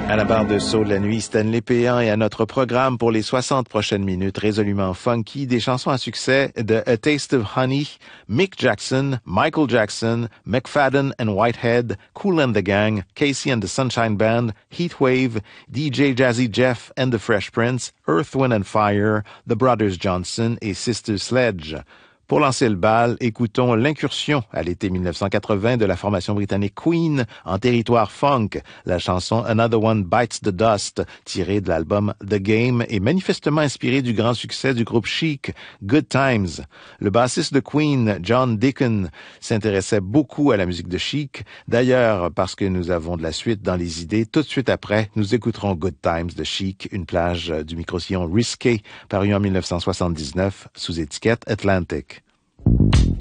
À la barre de saut de la nuit, Stanley Péan et à notre programme pour les 60 prochaines minutes résolument funky, des chansons à succès de A Taste of Honey, Mick Jackson, Michael Jackson, McFadden and Whitehead, Kool and the Gang, Casey and the Sunshine Band, Heatwave, DJ Jazzy Jeff and the Fresh Prince, Earth, Wind and Fire, The Brothers Johnson et Sister Sledge. Pour lancer le bal, écoutons l'incursion à l'été 1980 de la formation britannique Queen en territoire funk, la chanson Another One Bites the Dust, tirée de l'album The Game et manifestement inspirée du grand succès du groupe Chic, Good Times. Le bassiste de Queen, John Deacon, s'intéressait beaucoup à la musique de Chic. D'ailleurs, parce que nous avons de la suite dans les idées, tout de suite après, nous écouterons Good Times de Chic, une plage du micro-sillon Risqué, paru en 1979 sous étiquette Atlantic.